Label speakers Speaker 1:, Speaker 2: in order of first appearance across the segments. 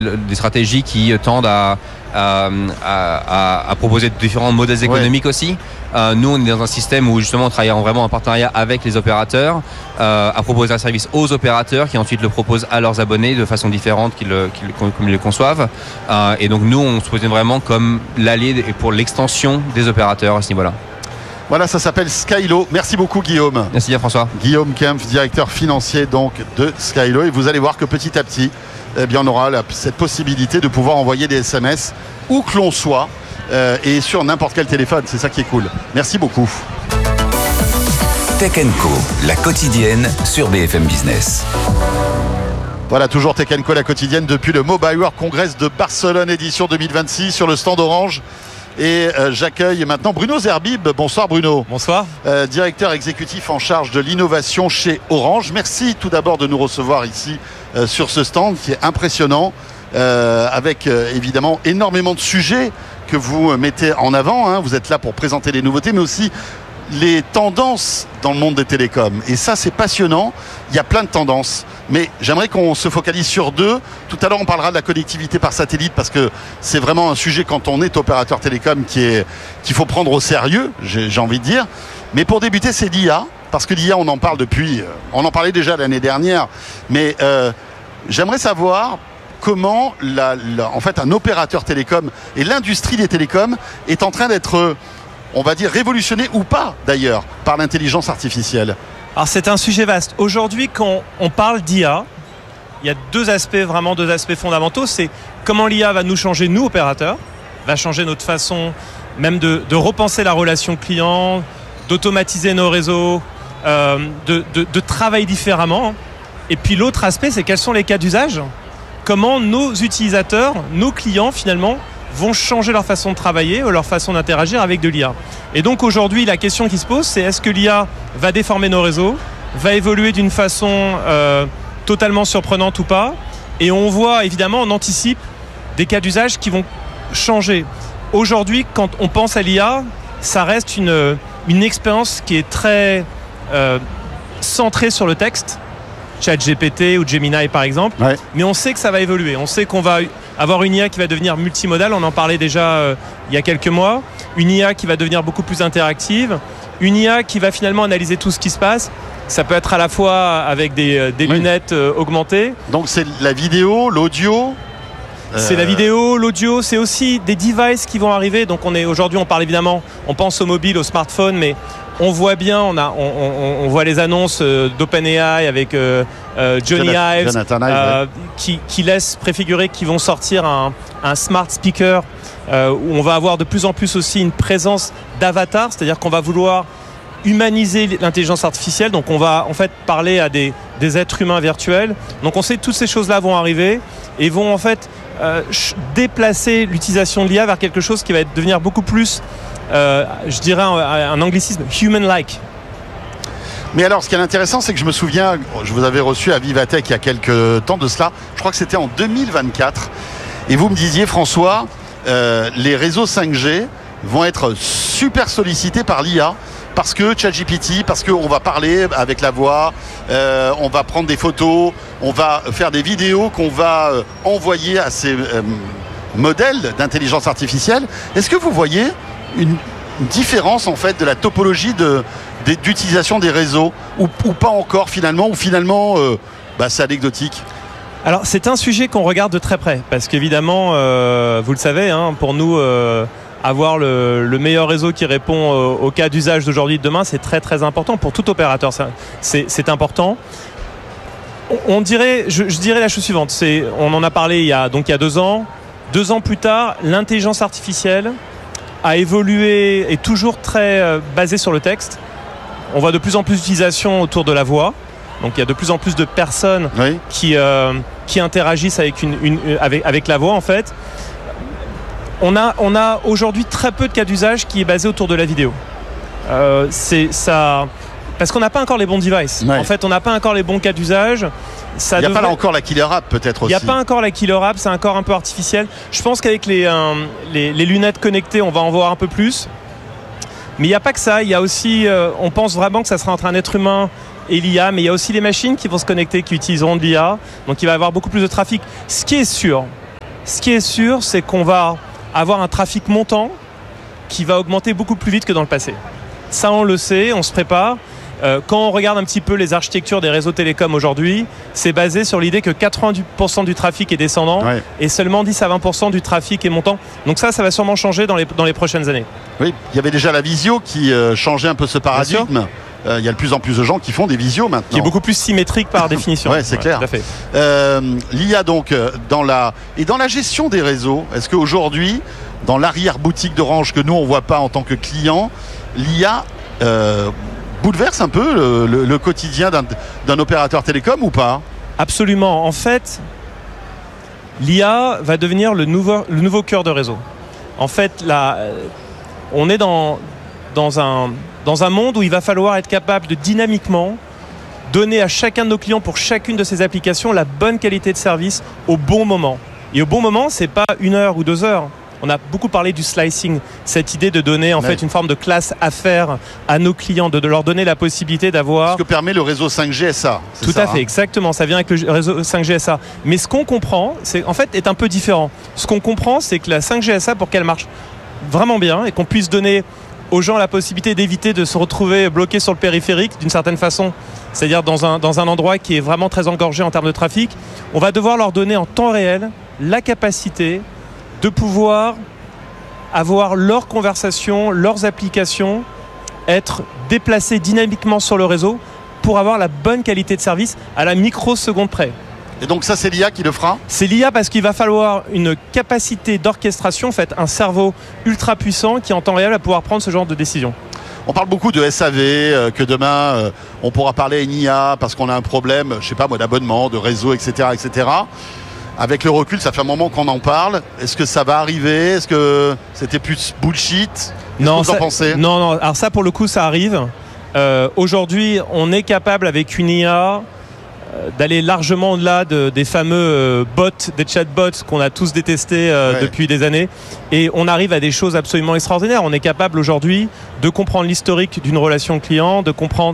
Speaker 1: Des stratégies qui tendent à proposer différents modèles économiques aussi. Nous, on est dans un système où justement on travaille vraiment en partenariat avec les opérateurs, à proposer un service aux opérateurs qui ensuite le proposent à leurs abonnés de façon différente comme ils le conçoivent. Et donc nous, on se positionne vraiment comme l'allié pour l'extension des opérateurs à ce niveau-là.
Speaker 2: Voilà, ça s'appelle Skylo. Merci beaucoup Guillaume.
Speaker 1: Merci bien François.
Speaker 2: Guillaume Kempf, directeur financier donc de Skylo. Et vous allez voir que petit à petit, eh bien, on aura cette possibilité de pouvoir envoyer des SMS où que l'on soit et sur n'importe quel téléphone. C'est ça qui est cool. Merci beaucoup.
Speaker 3: Tech & Co, la quotidienne sur BFM Business.
Speaker 2: Voilà, toujours Tech & Co, la quotidienne depuis le Mobile World Congress de Barcelone, édition 2026 sur le stand Orange. Et j'accueille maintenant Bruno Zerbib. Bonsoir Bruno.
Speaker 4: Bonsoir.
Speaker 2: Directeur exécutif en charge de l'innovation chez Orange. Merci tout d'abord de nous recevoir ici sur ce stand qui est impressionnant avec évidemment énormément de sujets que vous mettez en avant. Hein. Vous êtes là pour présenter les nouveautés mais aussi les tendances dans le monde des télécoms. Et ça, c'est passionnant. Il y a plein de tendances. Mais j'aimerais qu'on se focalise sur deux. Tout à l'heure, on parlera de la connectivité par satellite parce que c'est vraiment un sujet quand on est opérateur télécom qu'il faut prendre au sérieux, j'ai envie de dire. Mais pour débuter, c'est l'IA. Parce que l'IA, on en parle depuis... On en parlait déjà l'année dernière. Mais j'aimerais savoir comment en fait, un opérateur télécom et l'industrie des télécoms est en train d'être... on va dire révolutionné ou pas d'ailleurs par l'intelligence artificielle.
Speaker 4: Alors c'est un sujet vaste. Aujourd'hui, quand on parle d'IA, il y a deux aspects fondamentaux. C'est comment l'IA va nous changer, nous opérateurs, va changer notre façon même de repenser la relation client, d'automatiser nos réseaux, de travailler différemment. Et puis l'autre aspect, c'est quels sont les cas d'usage, comment nos utilisateurs, nos clients finalement vont changer leur façon de travailler ou leur façon d'interagir avec de l'IA. Et donc aujourd'hui, la question qui se pose, c'est est-ce que l'IA va déformer nos réseaux, va évoluer d'une façon totalement surprenante ou pas? Et on voit, évidemment, on anticipe des cas d'usage qui vont changer. Aujourd'hui, quand on pense à l'IA, ça reste une expérience qui est très centrée sur le texte, ChatGPT ou Gemini par exemple, ouais. Mais on sait que ça va évoluer. On sait qu'on va avoir une IA qui va devenir multimodale, on en parlait déjà il y a quelques mois, une IA qui va devenir beaucoup plus interactive, une IA qui va finalement analyser tout ce qui se passe. Ça peut être à la fois avec des lunettes augmentées.
Speaker 2: Donc c'est la vidéo, l'audio.
Speaker 4: C'est la vidéo, l'audio, c'est aussi des devices qui vont arriver. Donc aujourd'hui on parle évidemment, on pense au mobile, au smartphone, mais on voit bien, on voit les annonces d'OpenAI avec Johnny Ive qui laissent préfigurer qu'ils vont sortir un smart speaker où on va avoir de plus en plus aussi une présence d'avatar, c'est-à-dire qu'on va vouloir humaniser l'intelligence artificielle. Donc on va en fait parler à des êtres humains virtuels. Donc on sait que toutes ces choses-là vont arriver et vont en fait déplacer l'utilisation de l'IA vers quelque chose qui va devenir beaucoup plus je dirais un anglicisme human-like.
Speaker 2: Mais alors, ce qui est intéressant, c'est que je me souviens, je vous avais reçu à Vivatech il y a quelques temps de cela, je crois que c'était en 2024, et vous me disiez, François, les réseaux 5G vont être super sollicités par l'IA, parce que ChatGPT, parce qu'on va parler avec la voix, on va prendre des photos, on va faire des vidéos qu'on va envoyer à ces modèles d'intelligence artificielle. Est-ce que vous voyez une différence en fait de la topologie d'utilisation des réseaux ou pas encore finalement, ou finalement c'est anecdotique?
Speaker 4: Alors c'est un sujet qu'on regarde de très près parce qu'évidemment vous le savez, hein, pour nous avoir le meilleur réseau qui répond au cas d'usage d'aujourd'hui et de demain, c'est très très important pour tout opérateur. C'est important. Je dirais la chose suivante, on en a parlé il y a 2 ans. 2 ans plus tard, l'intelligence artificielle a évolué, est toujours très basée sur le texte. On voit de plus en plus d'utilisation autour de la voix. Donc il y a de plus en plus de personnes qui interagissent avec la voix en fait. On a aujourd'hui très peu de cas d'usage qui est basé autour de la vidéo. Parce qu'on n'a pas encore les bons devices. En fait, on n'a pas encore les bons cas d'usage.
Speaker 2: Il n'y a pas là encore la killer app peut-être aussi.
Speaker 4: Il n'y a pas encore la killer app, c'est encore un peu artificiel. Je pense qu'avec les lunettes connectées, on va en voir un peu plus. Mais il n'y a pas que ça. Il y a aussi, on pense vraiment que ça sera entre un être humain et l'IA, mais il y a aussi les machines qui vont se connecter, qui utiliseront de l'IA. Donc il va y avoir beaucoup plus de trafic. Ce qui est sûr, Ce qui est sûr, c'est qu'on va avoir un trafic montant qui va augmenter beaucoup plus vite que dans le passé. Ça, on le sait, on se prépare. Quand on regarde un petit peu les architectures des réseaux télécoms aujourd'hui, c'est basé sur l'idée que 80% du trafic est descendant et seulement 10 à 20% du trafic est montant. Donc ça va sûrement changer dans les prochaines années.
Speaker 2: Oui, il y avait déjà la visio qui changeait un peu ce paradigme. Il y a de plus en plus de gens qui font des visios maintenant.
Speaker 4: Qui est beaucoup plus symétrique par définition.
Speaker 2: Oui, c'est clair.
Speaker 4: Tout à fait.
Speaker 2: L'IA donc dans la gestion des réseaux, est-ce qu'aujourd'hui, dans l'arrière-boutique d'Orange que nous on ne voit pas en tant que client, l'IA bouleverse un peu le quotidien d'un opérateur télécom ou pas ?
Speaker 4: Absolument. En fait, l'IA va devenir le nouveau cœur de réseau. En fait, là, on est dans un monde où il va falloir être capable de dynamiquement donner à chacun de nos clients pour chacune de ces applications la bonne qualité de service au bon moment. Et au bon moment, c'est pas 1 heure ou 2 heures. On a beaucoup parlé du slicing, cette idée de donner en fait une forme de classe affaires à nos clients, de leur donner la possibilité d'avoir...
Speaker 2: Ce que permet le réseau 5G SA.
Speaker 4: Tout à fait, exactement. Ça vient avec le réseau 5G SA. Mais ce qu'on comprend, est un peu différent. Ce qu'on comprend, c'est que la 5G SA, pour qu'elle marche vraiment bien et qu'on puisse donner aux gens la possibilité d'éviter de se retrouver bloqués sur le périphérique d'une certaine façon, c'est-à-dire dans un endroit qui est vraiment très engorgé en termes de trafic, on va devoir leur donner en temps réel la capacité de pouvoir avoir leurs conversations, leurs applications, être déplacées dynamiquement sur le réseau pour avoir la bonne qualité de service à la microseconde près.
Speaker 2: Et donc ça, c'est l'IA qui le fera ?
Speaker 4: C'est l'IA parce qu'il va falloir une capacité d'orchestration, en fait, un cerveau ultra puissant qui en temps réel va pouvoir prendre ce genre de décision.
Speaker 2: On parle beaucoup de SAV, que demain on pourra parler à une IA parce qu'on a un problème, je sais pas moi, d'abonnement, de réseau, etc., etc. Avec le recul, ça fait un moment qu'on en parle. Est-ce que ça va arriver ? Est-ce que c'était plus bullshit ?
Speaker 4: Non,
Speaker 2: que vous en pensez ?
Speaker 4: Non. Alors ça, pour le coup, ça arrive. Aujourd'hui, on est capable avec une IA d'aller largement au-delà des fameux bots, des chatbots qu'on a tous détestés depuis des années. Et on arrive à des choses absolument extraordinaires. On est capable aujourd'hui de comprendre l'historique d'une relation client, de comprendre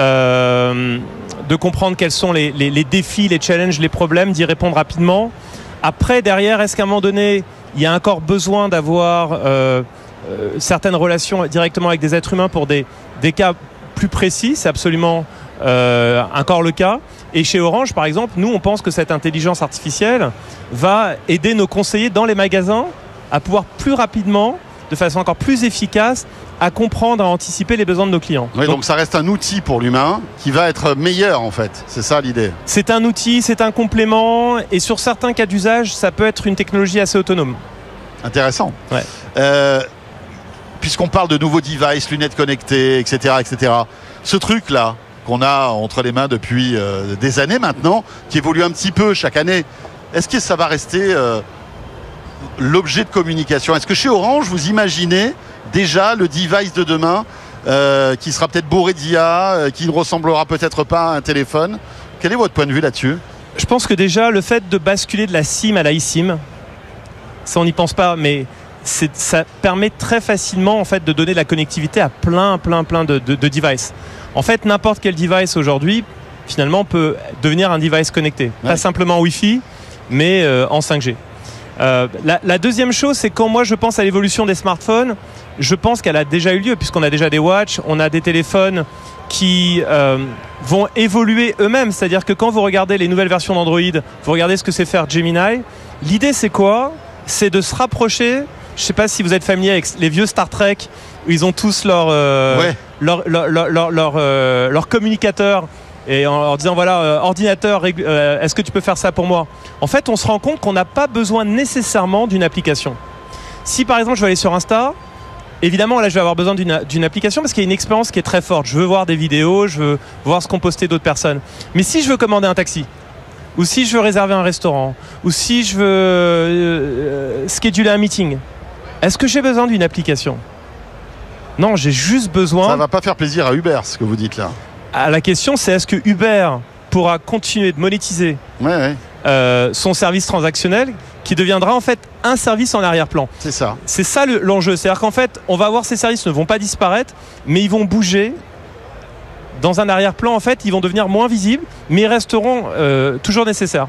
Speaker 4: quels sont les défis, les challenges, les problèmes, d'y répondre rapidement. Après, derrière, est-ce qu'à un moment donné, il y a encore besoin d'avoir certaines relations directement avec des êtres humains pour des cas plus précis ? C'est absolument encore le cas. Et chez Orange, par exemple, nous, on pense que cette intelligence artificielle va aider nos conseillers dans les magasins à pouvoir plus rapidement, de façon encore plus efficace, à comprendre, à anticiper les besoins de nos clients.
Speaker 2: Oui, donc ça reste un outil pour l'humain qui va être meilleur, en fait. C'est ça l'idée.
Speaker 4: C'est un outil, c'est un complément, et sur certains cas d'usage, ça peut être une technologie assez autonome.
Speaker 2: Intéressant.
Speaker 4: Ouais.
Speaker 2: Puisqu'on parle de nouveaux devices, lunettes connectées, etc., etc., ce truc-là, qu'on a entre les mains depuis des années maintenant, qui évolue un petit peu chaque année. Est-ce que ça va rester l'objet de communication ? Est-ce que chez Orange, vous imaginez déjà le device de demain qui sera peut-être bourré d'IA, qui ne ressemblera peut-être pas à un téléphone ? Quel est votre point de vue là-dessus ?
Speaker 4: Je pense que déjà, le fait de basculer de la SIM à la eSIM, ça on n'y pense pas, mais ça permet très facilement en fait, de donner de la connectivité à plein de devices. En fait, n'importe quel device aujourd'hui, finalement, peut devenir un device connecté. Ouais. Pas simplement Wi-Fi, mais en 5G. La deuxième chose, c'est quand moi je pense à l'évolution des smartphones, je pense qu'elle a déjà eu lieu, puisqu'on a déjà des watches, on a des téléphones qui vont évoluer eux-mêmes. C'est-à-dire que quand vous regardez les nouvelles versions d'Android, vous regardez ce que c'est faire Gemini, l'idée c'est quoi ? C'est de se rapprocher. Je ne sais pas si vous êtes familier avec les vieux Star Trek, où ils ont tous leur communicateur et en leur disant voilà, ordinateur, est-ce que tu peux faire ça pour moi ? En fait, on se rend compte qu'on n'a pas besoin nécessairement d'une application. Si par exemple je veux aller sur Insta, évidemment là je vais avoir besoin d'une application parce qu'il y a une expérience qui est très forte. Je veux voir des vidéos, je veux voir ce qu'ont posté d'autres personnes. Mais si je veux commander un taxi, ou si je veux réserver un restaurant, ou si je veux scheduler un meeting, est-ce que j'ai besoin d'une application ? Non, j'ai juste besoin...
Speaker 2: Ça ne va pas faire plaisir à Uber, ce que vous dites là.
Speaker 4: La question, c'est est-ce que Uber pourra continuer de monétiser son service transactionnel qui deviendra en fait un service en arrière-plan.
Speaker 2: C'est ça.
Speaker 4: C'est ça l'enjeu. C'est-à-dire qu'en fait, on va voir ces services ne vont pas disparaître, mais ils vont bouger dans un arrière-plan. En fait, ils vont devenir moins visibles, mais ils resteront toujours nécessaires.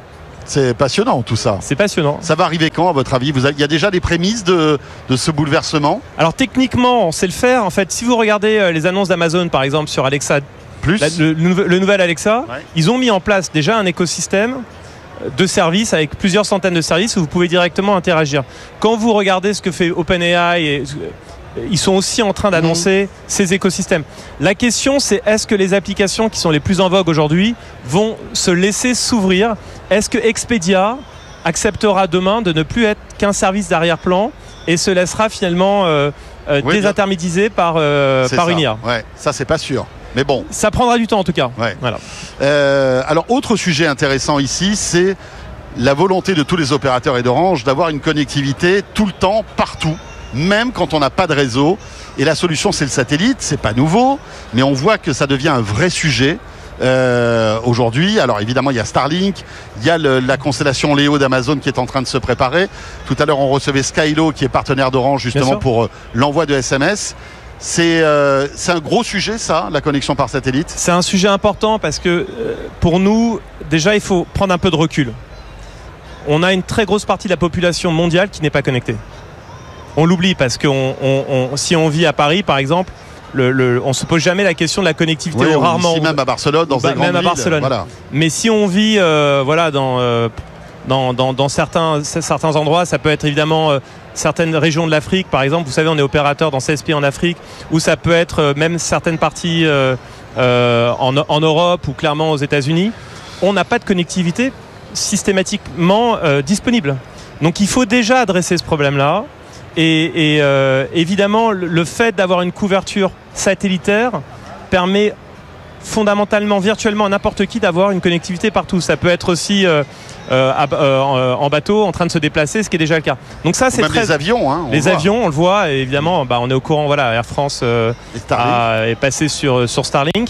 Speaker 2: C'est passionnant tout ça.
Speaker 4: C'est passionnant.
Speaker 2: Ça va arriver quand à votre avis? Il y a déjà des prémices de ce bouleversement?
Speaker 4: Alors techniquement, on sait le faire. En fait, si vous regardez les annonces d'Amazon, par exemple, sur Alexa, le nouvel Alexa, ils ont mis en place déjà un écosystème de services avec plusieurs centaines de services où vous pouvez directement interagir. Quand vous regardez ce que fait OpenAI, ils sont aussi en train d'annoncer ces écosystèmes. La question, c'est est-ce que les applications qui sont les plus en vogue aujourd'hui vont se laisser s'ouvrir? Est-ce que Expedia acceptera demain de ne plus être qu'un service d'arrière-plan et se laissera finalement désintermédiser par une IA?
Speaker 2: Ouais, ça c'est pas sûr. Mais bon,
Speaker 4: ça prendra du temps en tout cas.
Speaker 2: Ouais.
Speaker 4: Voilà.
Speaker 2: Alors, autre sujet intéressant ici, c'est la volonté de tous les opérateurs et d'Orange d'avoir une connectivité tout le temps, partout, même quand on n'a pas de réseau. Et la solution, c'est le satellite. C'est pas nouveau, mais on voit que ça devient un vrai sujet aujourd'hui. Alors évidemment, il y a Starlink, il y a la constellation Léo d'Amazon qui est en train de se préparer. Tout à l'heure, on recevait Skylo, qui est partenaire d'Orange justement pour l'envoi de SMS. C'est un gros sujet, ça, la connexion par satellite.
Speaker 4: C'est un sujet important parce que pour nous, déjà, il faut prendre un peu de recul. On a une très grosse partie de la population mondiale qui n'est pas connectée. On l'oublie parce que si on vit à Paris, par exemple, on ne se pose jamais la question de la connectivité.
Speaker 2: Oui,
Speaker 4: rarement.
Speaker 2: Ici, même à Barcelone, dans des grandes villes.
Speaker 4: Barcelone.
Speaker 2: Voilà.
Speaker 4: Mais si on vit dans certains endroits, ça peut être évidemment certaines régions de l'Afrique, par exemple. Vous savez, on est opérateur dans 16 pays en Afrique, ou ça peut être même certaines parties en Europe ou clairement aux États-Unis. On n'a pas de connectivité systématiquement disponible. Donc il faut déjà adresser ce problème-là. Et évidemment, le fait d'avoir une couverture satellitaire permet fondamentalement, virtuellement à n'importe qui d'avoir une connectivité partout. Ça peut être aussi en bateau, en train de se déplacer, ce qui est déjà le cas. Donc ça, c'est
Speaker 2: même les avions, hein,
Speaker 4: les avions, on le voit. Et évidemment, on est au courant. Voilà, Air France est passé sur Starlink.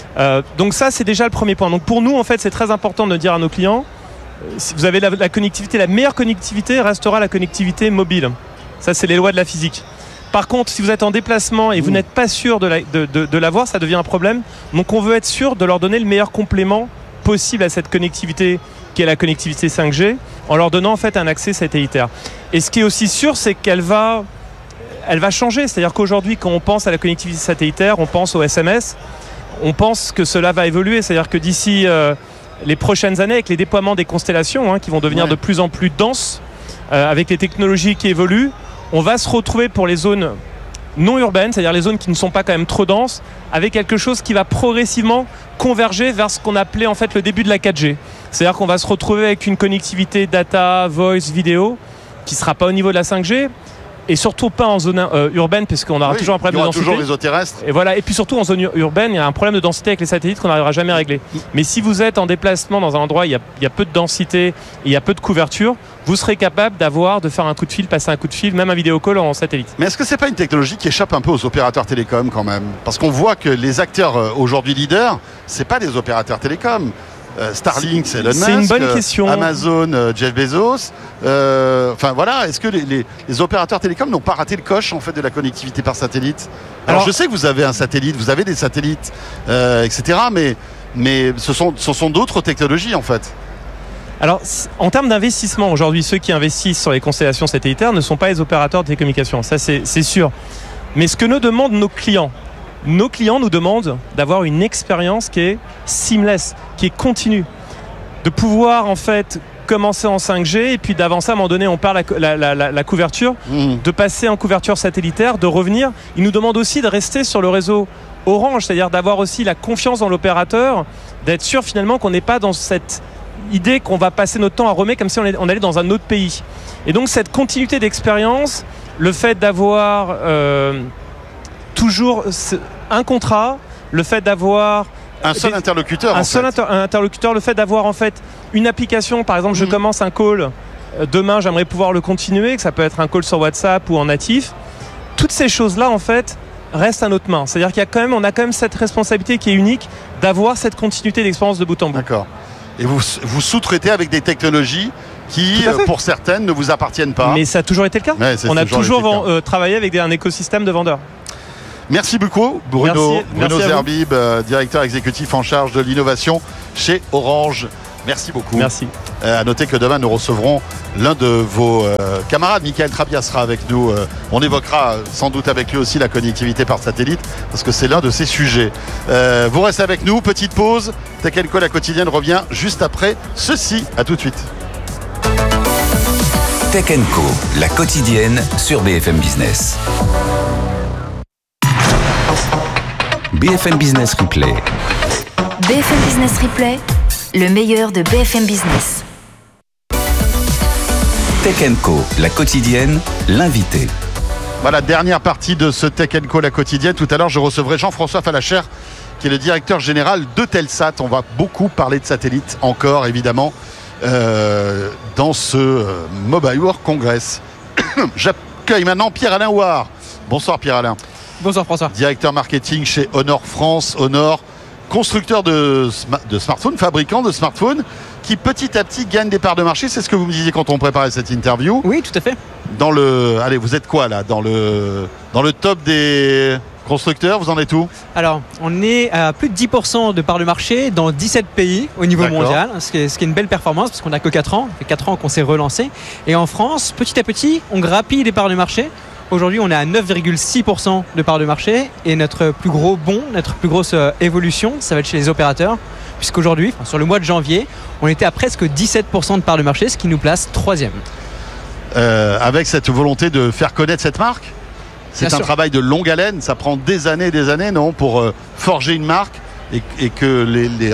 Speaker 4: Donc ça, c'est déjà le premier point. Donc pour nous, en fait, c'est très important de dire à nos clients, si vous avez la connectivité, la meilleure connectivité restera la connectivité mobile. Ça, c'est les lois de la physique. Par contre, si vous êtes en déplacement et vous n'êtes pas sûr de l'avoir, ça devient un problème. Donc on veut être sûr de leur donner le meilleur complément possible à cette connectivité qui est la connectivité 5G, en leur donnant en fait un accès satellitaire. Et ce qui est aussi sûr, c'est qu'elle va changer. C'est-à-dire qu'aujourd'hui, quand on pense à la connectivité satellitaire, on pense au SMS, on pense que cela va évoluer. C'est-à-dire que d'ici les prochaines années, avec les déploiements des constellations qui vont devenir de plus en plus denses, avec les technologies qui évoluent, on va se retrouver pour les zones non urbaines, c'est-à-dire les zones qui ne sont pas quand même trop denses, avec quelque chose qui va progressivement converger vers ce qu'on appelait en fait le début de la 4G. C'est-à-dire qu'on va se retrouver avec une connectivité data, voice, vidéo, qui ne sera pas au niveau de la 5G, et surtout pas en zone urbaine, puisqu'on aura toujours un problème de densité.
Speaker 2: Toujours les eaux terrestres.
Speaker 4: Et voilà. Et puis surtout en zone urbaine, il y a un problème de densité avec les satellites qu'on n'arrivera jamais à régler. Mais si vous êtes en déplacement dans un endroit où il y a peu de densité et il y a peu de couverture, vous serez capable de faire un coup de fil, passer un coup de fil, même un vidéo call en satellite.
Speaker 2: Mais est-ce que c'est pas une technologie qui échappe un peu aux opérateurs télécoms quand même? Parce qu'on voit que les acteurs aujourd'hui leaders, c'est pas des opérateurs télécoms. Starlink, c'est Elon Musk.
Speaker 4: C'est une bonne question.
Speaker 2: Amazon, Jeff Bezos. Enfin voilà, est-ce que les opérateurs télécoms n'ont pas raté le coche en fait de la connectivité par satellite? Alors je sais que vous avez un satellite, vous avez des satellites, etc. Mais ce sont d'autres technologies en fait.
Speaker 4: Alors, en termes d'investissement, aujourd'hui, ceux qui investissent sur les constellations satellitaires ne sont pas les opérateurs de télécommunications. Ça, c'est sûr. Mais ce que nous demandent nos clients nous demandent d'avoir une expérience qui est seamless, qui est continue. De pouvoir, en fait, commencer en 5G et puis d'avancer à un moment donné, on perd la couverture, de passer en couverture satellitaire, de revenir. Ils nous demandent aussi de rester sur le réseau Orange, c'est-à-dire d'avoir aussi la confiance dans l'opérateur, d'être sûr finalement qu'on n'est pas dans cette idée qu'on va passer notre temps à roamer comme si on allait dans un autre pays. Et donc cette continuité d'expérience, le fait d'avoir toujours un contrat, le fait d'avoir
Speaker 2: un seul interlocuteur,
Speaker 4: interlocuteur, le fait d'avoir en fait une application, par exemple je commence un call, demain j'aimerais pouvoir le continuer, que ça peut être un call sur WhatsApp ou en natif, toutes ces choses-là en fait restent à notre main. C'est-à-dire on a quand même cette responsabilité qui est unique d'avoir cette continuité d'expérience de bout en bout.
Speaker 2: D'accord. Et vous sous-traitez avec des technologies qui, pour certaines, ne vous appartiennent pas.
Speaker 4: Mais ça a toujours été le cas.
Speaker 2: Ouais,
Speaker 4: on a toujours travaillé avec un écosystème de vendeurs.
Speaker 2: Merci beaucoup, Bruno Zerbib, directeur exécutif en charge de l'innovation chez Orange. Merci beaucoup.
Speaker 4: Merci.
Speaker 2: À noter que demain, nous recevrons l'un de vos camarades. Michael Trabia sera avec nous. On évoquera sans doute avec lui aussi la connectivité par satellite, parce que c'est l'un de ses sujets. Vous restez avec nous. Petite pause. Tech & Co, la quotidienne, revient juste après ceci. À tout de suite.
Speaker 3: Tech & Co, la quotidienne sur BFM Business. BFM Business Replay.
Speaker 5: BFM Business Replay, le meilleur de BFM Business.
Speaker 3: Tech & Co, la quotidienne, l'invité.
Speaker 2: Voilà, dernière partie de ce Tech & Co, la quotidienne. Tout à l'heure, je recevrai Jean-François Fallacher, qui est le directeur général d'Eutelsat. On va beaucoup parler de satellites encore, évidemment, dans ce Mobile World Congress. J'accueille maintenant Pierre-Alain Ouard. Bonsoir Pierre-Alain.
Speaker 6: Bonsoir François.
Speaker 2: Directeur marketing chez Honor France. Honor, constructeur de smartphones, fabricant de smartphones, qui petit à petit gagne des parts de marché. C'est ce que vous me disiez quand on préparait cette interview.
Speaker 6: Oui, tout à fait.
Speaker 2: Allez, vous êtes quoi là, dans le top des constructeurs, vous en êtes où?
Speaker 6: Alors, on est à plus de 10% de parts de marché dans 17 pays au niveau mondial, ce qui est une belle performance parce qu'on n'a que 4 ans. Ça fait 4 ans qu'on s'est relancé. Et en France, petit à petit, on grappille les parts de marché. Aujourd'hui, on est à 9,6% de parts de marché et notre plus gros bond, notre plus grosse évolution, ça va être chez les opérateurs, puisqu'aujourd'hui, sur le mois de janvier, on était à presque 17% de parts de marché, ce qui nous place 3e.
Speaker 2: Avec cette volonté de faire connaître cette marque, c'est un travail de longue haleine, ça prend des années, non, pour forger une marque et que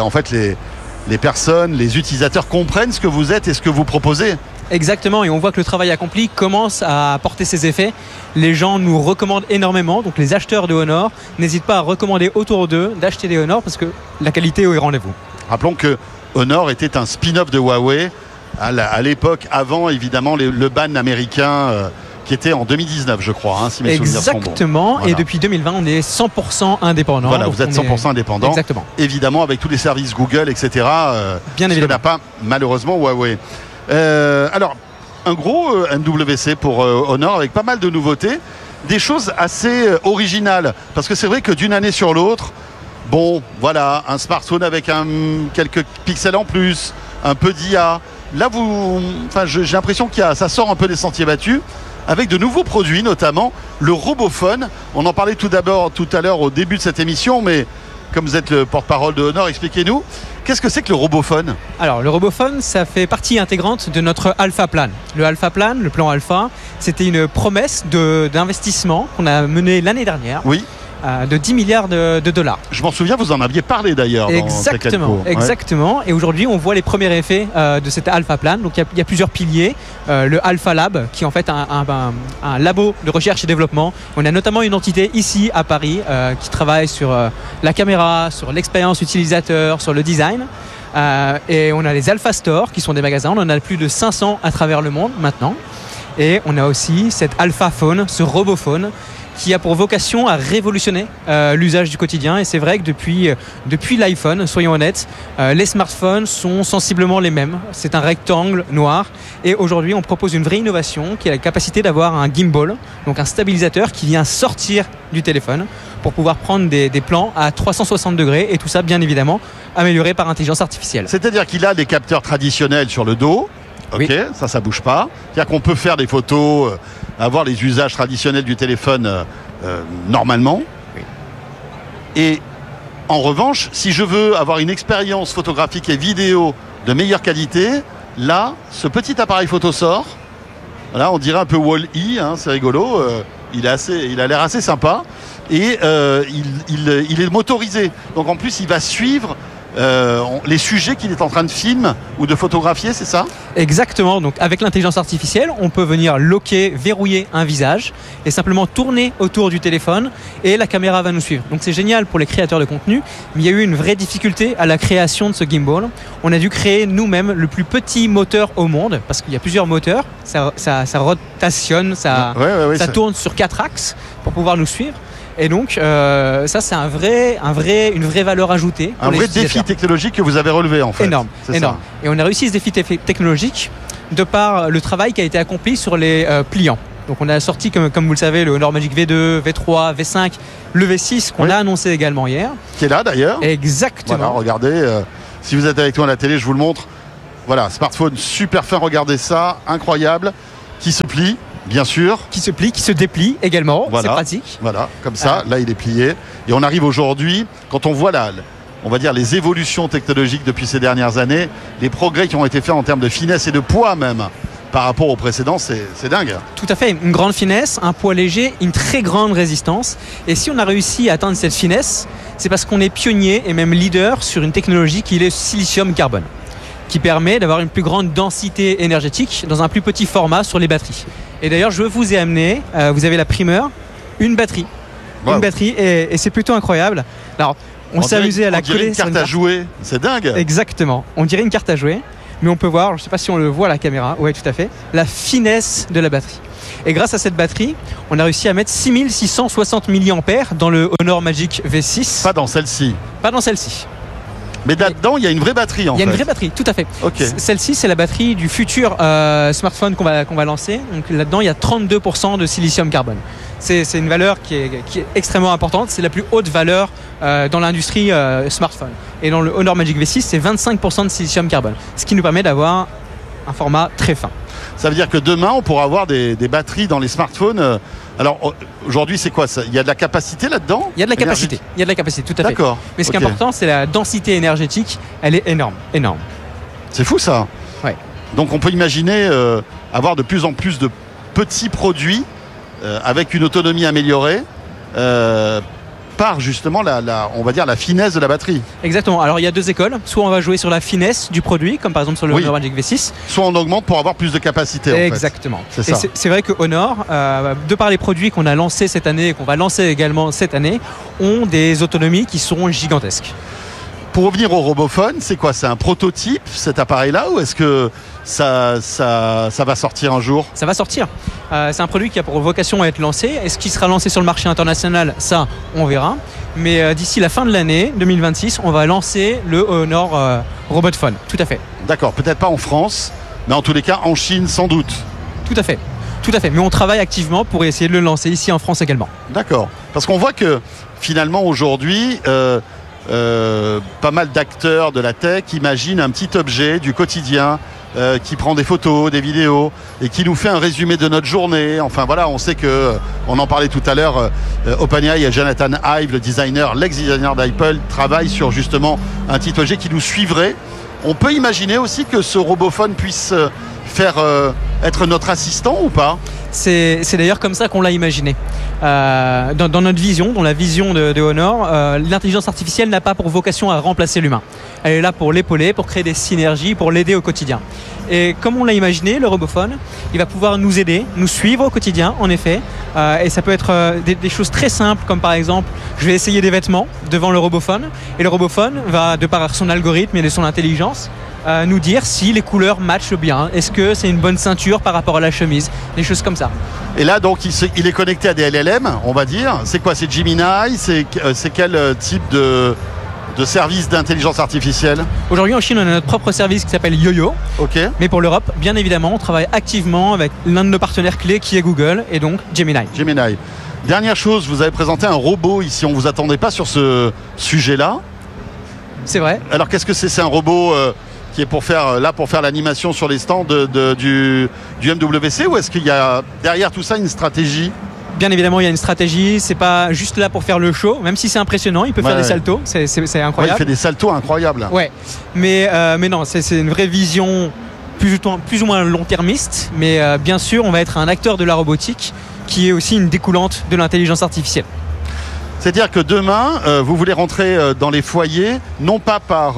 Speaker 2: les personnes, les utilisateurs comprennent ce que vous êtes et ce que vous proposez.
Speaker 6: Exactement, et on voit que le travail accompli commence à porter ses effets. Les gens nous recommandent énormément, donc les acheteurs de Honor n'hésitent pas à recommander autour d'eux d'acheter des Honor parce que la qualité est au rendez-vous.
Speaker 2: Rappelons que Honor était un spin-off de Huawei à l'époque, avant évidemment le ban américain qui était en 2019, je crois, si mes souvenirs sont bons.
Speaker 6: Exactement, et depuis 2020, on est 100% indépendant.
Speaker 2: Voilà, vous êtes 100% indépendant.
Speaker 6: Exactement.
Speaker 2: Évidemment, avec tous les services Google, etc.
Speaker 6: Bien évidemment.
Speaker 2: Ce que n'a pas malheureusement Huawei. Alors, un gros MWC pour Honor avec pas mal de nouveautés, des choses assez originales, parce que c'est vrai que d'une année sur l'autre, bon, voilà, un smartphone avec quelques pixels en plus, un peu d'IA. Là, j'ai l'impression ça sort un peu des sentiers battus, avec de nouveaux produits, notamment le Robophone. On en parlait tout à l'heure au début de cette émission, mais comme vous êtes le porte-parole de Honor, expliquez-nous. Qu'est-ce que c'est que le Robophone?
Speaker 6: Alors, le Robophone, ça fait partie intégrante de notre Alpha Plan. Le Alpha Plan, le plan Alpha, c'était une promesse d'investissement qu'on a menée l'année dernière.
Speaker 2: Oui.
Speaker 6: De 10 milliards de dollars.
Speaker 2: Je m'en souviens, vous en aviez parlé d'ailleurs.
Speaker 6: Exactement, exactement. Et aujourd'hui, on voit les premiers effets de cet Alpha Plan. Donc, il y a plusieurs piliers. Le Alpha Lab, qui est en fait un labo de recherche et développement. On a notamment une entité ici à Paris qui travaille sur la caméra, sur l'expérience utilisateur, sur le design. Et on a les Alpha Store, qui sont des magasins. On en a plus de 500 à travers le monde maintenant. Et on a aussi cet Alpha Phone, ce Robophone, qui a pour vocation à révolutionner l'usage du quotidien. Et c'est vrai que depuis l'iPhone, soyons honnêtes, les smartphones sont sensiblement les mêmes. C'est un rectangle noir. Et aujourd'hui, on propose une vraie innovation qui a la capacité d'avoir un gimbal, donc un stabilisateur qui vient sortir du téléphone pour pouvoir prendre des plans à 360 degrés. Et tout ça, bien évidemment, amélioré par intelligence artificielle.
Speaker 2: C'est-à-dire qu'il a des capteurs traditionnels sur le dos. Ok, oui. Ça bouge pas. C'est-à-dire qu'on peut faire des photos, avoir les usages traditionnels du téléphone normalement. Oui. Et en revanche, si je veux avoir une expérience photographique et vidéo de meilleure qualité, là, ce petit appareil photo sort. Là, on dirait un peu Wall-E, c'est rigolo. Il a l'air assez sympa. Et il est motorisé. Donc en plus, il va suivre les sujets qu'il est en train de filmer ou de photographier, c'est ça?
Speaker 6: Exactement, donc avec l'intelligence artificielle, on peut venir loquer, verrouiller un visage et simplement tourner autour du téléphone et la caméra va nous suivre. Donc c'est génial pour les créateurs de contenu, mais il y a eu une vraie difficulté à la création de ce gimbal. On a dû créer nous-mêmes le plus petit moteur au monde, parce qu'il y a plusieurs moteurs, ça rotationne, ça tourne sur 4 axes pour pouvoir nous suivre. Et donc, ça, c'est une vraie valeur ajoutée.
Speaker 2: Un vrai défi technologique que vous avez relevé, en fait.
Speaker 6: Énorme. Et on a réussi ce défi technologique de par le travail qui a été accompli sur les pliants. Donc, on a sorti, comme vous le savez, le Honor Magic V2, V3, V5, le V6 qu'on a annoncé également hier.
Speaker 2: Qui est là, d'ailleurs.
Speaker 6: Exactement.
Speaker 2: Voilà, regardez. Si vous êtes avec nous à la télé, je vous le montre. voilà, smartphone super fin, regardez ça, incroyable, qui se plie, bien sûr.
Speaker 6: Qui se plie, qui se déplie également,
Speaker 2: Voilà.
Speaker 6: c'est pratique.
Speaker 2: Voilà, comme ça, là il est plié. Et on arrive aujourd'hui, quand on voit on va dire les évolutions technologiques depuis ces dernières années, les progrès qui ont été faits en termes de finesse et de poids même, par rapport au précédent, c'est dingue.
Speaker 6: Tout à fait, une grande finesse, un poids léger, une très grande résistance. Et si on a réussi à atteindre cette finesse, c'est parce qu'on est pionnier et même leader sur une technologie qui est le silicium-carbone, qui permet d'avoir une plus grande densité énergétique dans un plus petit format sur les batteries. Et d'ailleurs, je vous ai amené, vous avez la primeur, une batterie.
Speaker 2: Wow.
Speaker 6: Une batterie, et c'est plutôt incroyable. Alors, on s'est amusé à la coller
Speaker 2: une
Speaker 6: sur
Speaker 2: carte à jouer, c'est dingue.
Speaker 6: Exactement, on dirait une carte à jouer, mais on peut voir, je ne sais pas si on le voit à la caméra, oui tout à fait, la finesse de la batterie. Et grâce à cette batterie, on a réussi à mettre 6660 mAh dans le Honor Magic V6.
Speaker 2: Pas dans celle-ci.
Speaker 6: Pas dans celle-ci.
Speaker 2: Mais là-dedans, il y a une vraie batterie en fait.
Speaker 6: Il y a une vraie batterie, tout à fait.
Speaker 2: Ok.
Speaker 6: Celle-ci, c'est la batterie du futur smartphone qu'on va lancer. Donc là-dedans, il y a 32% de silicium carbone. C'est une valeur qui est extrêmement importante. C'est la plus haute valeur dans l'industrie smartphone. Et dans le Honor Magic V6, c'est 25% de silicium carbone. Ce qui nous permet d'avoir un format très fin.
Speaker 2: Ça veut dire que demain, on pourra avoir des batteries dans les smartphones. Alors aujourd'hui, c'est quoi ça? Il y a de la capacité là-dedans?
Speaker 6: Il y a de la capacité. Il y a de la capacité, tout à fait.
Speaker 2: D'accord.
Speaker 6: Mais ce qui est
Speaker 2: Ok.
Speaker 6: important, c'est la densité énergétique. Elle est énorme, énorme.
Speaker 2: C'est fou ça.
Speaker 6: Ouais.
Speaker 2: Donc on peut imaginer avoir de plus en plus de petits produits avec une autonomie améliorée par justement on va dire la finesse de la batterie.
Speaker 6: Exactement. Alors il y a deux écoles. Soit on va jouer sur la finesse du produit, comme par exemple sur le
Speaker 2: Oui.
Speaker 6: Honor Magic V6.
Speaker 2: Soit on augmente pour avoir plus de capacité.
Speaker 6: Exactement.
Speaker 2: C'est
Speaker 6: Et
Speaker 2: ça.
Speaker 6: c'est vrai que Honor, de par les produits qu'on a lancés cette année et qu'on va lancer également cette année, ont des autonomies qui sont gigantesques.
Speaker 2: Pour revenir au Robophone, c'est quoi? C'est un prototype cet appareil-là ou est-ce que ça va sortir un jour?
Speaker 6: Ça va sortir. C'est un produit qui a pour vocation à être lancé. Est-ce qu'il sera lancé sur le marché international? Ça, on verra. Mais d'ici la fin de l'année 2026, on va lancer le Honor Robotphone. Tout à fait.
Speaker 2: D'accord, peut-être pas en France, mais en tous les cas en Chine sans doute.
Speaker 6: Tout à fait. Tout à fait. Mais on travaille activement pour essayer de le lancer ici en France également.
Speaker 2: D'accord. Parce qu'on voit que finalement aujourd'hui, pas mal d'acteurs de la tech imaginent un petit objet du quotidien qui prend des photos, des vidéos et qui nous fait un résumé de notre journée. Enfin voilà, on sait que, on en parlait tout à l'heure, OpenAI et Jonathan Ive, le designer, l'ex-designer d'Apple, travaille sur justement un petit objet qui nous suivrait. On peut imaginer aussi que ce Robophone puisse être notre assistant ou pas?
Speaker 6: C'est d'ailleurs comme ça qu'on l'a imaginé. Dans notre vision, dans la vision de Honor, l'intelligence artificielle n'a pas pour vocation à remplacer l'humain. Elle est là pour l'épauler, pour créer des synergies, pour l'aider au quotidien. Et comme on l'a imaginé, le Robophone, il va pouvoir nous aider, nous suivre au quotidien, en effet. Et ça peut être des choses très simples, comme par exemple, je vais essayer des vêtements devant le Robophone. Et le Robophone va, de par son algorithme et de son intelligence, nous dire si les couleurs matchent bien. Est-ce que c'est une bonne ceinture par rapport à la chemise? Des choses comme ça.
Speaker 2: Et là, donc, il est connecté à des LLM, on va dire. C'est quoi? C'est Gemini? C'est quel type de service d'intelligence artificielle?
Speaker 6: Aujourd'hui, en Chine, on a notre propre service qui s'appelle YoYo.
Speaker 2: Ok.
Speaker 6: Mais pour l'Europe, bien évidemment, on travaille activement avec l'un de nos partenaires clés qui est Google et donc Gemini.
Speaker 2: Gemini. Dernière chose, vous avez présenté un robot ici. On ne vous attendait pas sur ce sujet-là.
Speaker 6: C'est vrai.
Speaker 2: Alors, qu'est-ce que c'est? C'est un robot qui est pour faire l'animation sur les stands du MWC, ou est-ce qu'il y a derrière tout ça une stratégie?
Speaker 6: Bien évidemment, il y a une stratégie. C'est pas juste là pour faire le show, même si c'est impressionnant. Il peut faire des saltos, c'est
Speaker 2: Ouais,
Speaker 6: incroyable.
Speaker 2: il fait des saltos incroyables.
Speaker 6: Ouais, mais non, c'est une vraie vision plus ou moins long-termiste. Mais bien sûr, on va être un acteur de la robotique qui est aussi une découlante de l'intelligence artificielle.
Speaker 2: C'est-à-dire que demain, vous voulez rentrer dans les foyers, non pas par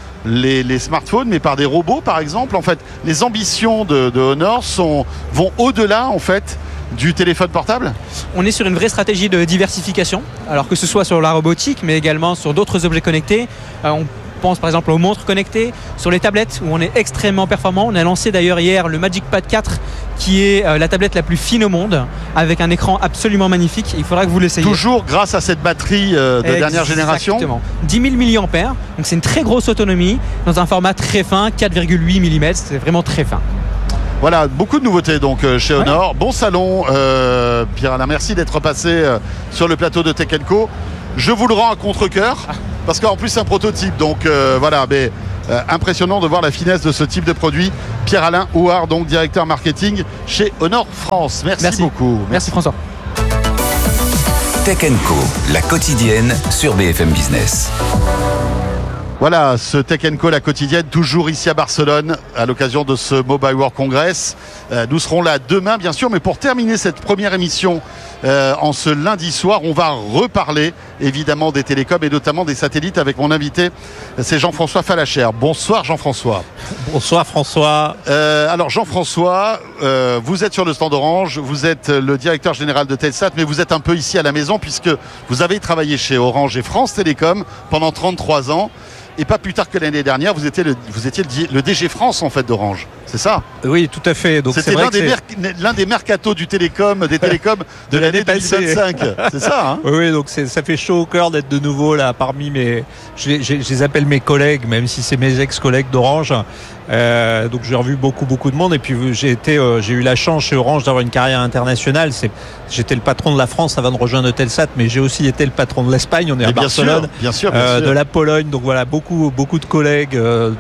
Speaker 2: les smartphones, mais par des robots, par exemple. En fait, les ambitions de Honor vont au-delà, en fait, du téléphone portable?
Speaker 6: On est sur une vraie stratégie de diversification, alors que ce soit sur la robotique, mais également sur d'autres objets connectés. On pense par exemple aux montres connectées, sur les tablettes où on est extrêmement performant. On a lancé d'ailleurs hier le Magic Pad 4 qui est la tablette la plus fine au monde avec un écran absolument magnifique. Il faudra que vous l'essayiez.
Speaker 2: Toujours grâce à cette batterie de dernière génération.
Speaker 6: Exactement. 10 000 mAh, donc c'est une très grosse autonomie dans un format très fin, 4,8 mm, c'est vraiment très fin.
Speaker 2: Voilà, beaucoup de nouveautés donc chez Honor. Bon salon, Pierre-Alain, merci d'être passé sur le plateau de Tech & Co. Je vous le rends à contre-cœur, parce qu'en plus c'est un prototype, donc voilà, mais impressionnant de voir la finesse de ce type de produit. Pierre-Alain Houard, donc directeur marketing chez Honor France. Merci beaucoup.
Speaker 6: Merci François.
Speaker 3: Tech & Co, la quotidienne sur BFM Business.
Speaker 2: Voilà, ce Tech & Co, la quotidienne, toujours ici à Barcelone, à l'occasion de ce Mobile World Congress. Nous serons là demain, bien sûr, mais pour terminer cette première émission en ce lundi soir, on va reparler évidemment des télécoms et notamment des satellites avec mon invité, c'est Jean-François Fallacher. Bonsoir Jean-François.
Speaker 7: Bonsoir François.
Speaker 2: Alors Jean-François, vous êtes sur le stand Orange, vous êtes le directeur général de Telsat, mais vous êtes un peu ici à la maison puisque vous avez travaillé chez Orange et France Télécom pendant 33 ans. Et pas plus tard que l'année dernière, vous étiez le DG France en fait d'Orange, c'est ça?
Speaker 7: Oui, tout à fait. Donc
Speaker 2: c'était l'un des mercatos des télécoms de l'année 2025. C'est ça, hein?
Speaker 7: Oui, donc ça fait chaud au cœur d'être de nouveau là parmi je les appelle mes collègues, même si c'est mes ex-collègues d'Orange. Donc j'ai revu beaucoup de monde et puis j'ai eu la chance chez Orange d'avoir une carrière internationale. J'étais le patron de la France avant de rejoindre Telsat, mais j'ai aussi été le patron de l'Espagne. On est à Barcelone,
Speaker 2: bien sûr.
Speaker 7: de la Pologne. Donc voilà, beaucoup de collègues